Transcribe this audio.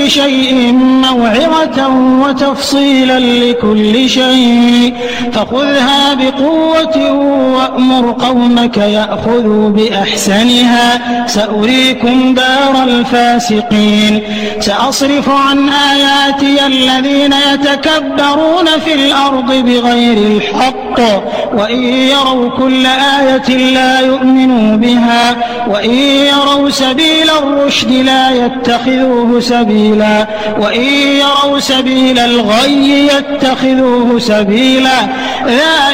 كل شيء موعظة وتفصيلا لكل شيء فخذها بقوة وأمر قومك يأخذوا بأحسنها سأريكم دار الفاسقين سأصرف عن آياتي الذين يتكبرون في الأرض بغير الحق وإن يروا كل آية لا يؤمنوا بها وإن يروا سبيل الرشد لا يتخذوه سبيلا وإن يروا سبيل الغي يتخذوه سبيلا